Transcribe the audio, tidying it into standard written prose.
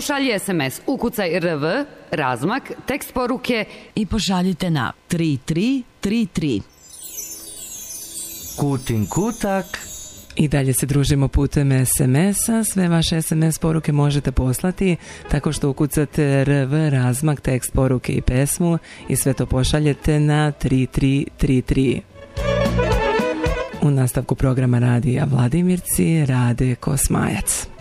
Pošalji SMS, ukucaj RV, razmak, tekst poruke i pošaljite na 3333. Kutin kutak. I dalje se družimo putem SMS-a. Sve vaše SMS poruke možete poslati tako što ukucate RV, razmak, tekst poruke i pesmu i sve to pošaljete na 3333. U nastavku programa Radija Vladimirci Rade Kosmajac.